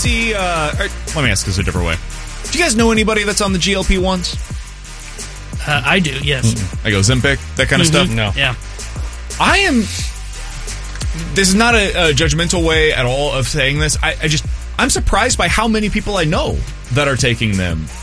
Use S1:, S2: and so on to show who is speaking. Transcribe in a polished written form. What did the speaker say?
S1: see... let me ask this a different way. Do you guys know anybody that's on the GLP-1s?
S2: I do, yes.
S1: I go Ozempic, that kind of stuff?
S3: No.
S2: Yeah.
S1: I am... This is not a judgmental way at all of saying this. I'm surprised by how many people I know that are taking them.